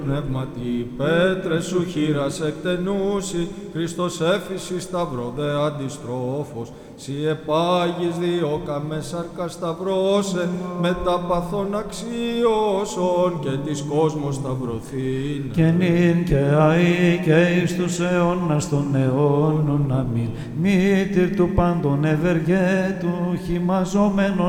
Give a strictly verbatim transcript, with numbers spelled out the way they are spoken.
Πνεύματι πέτρε σου χείρας εκτενούσι, Χριστός έφυση σταυρό δε αντιστρόφος, σι επάγεις διώκαμε σάρκα σταυρώσε, μετά παθών αξίωσον και της κόσμος σταυρωθήν. Και νυν και αεί και εις τους αιώνας των αιώνων αμήν. Μήτηρ του πάντων ευεργέτου, χυμαζόμενον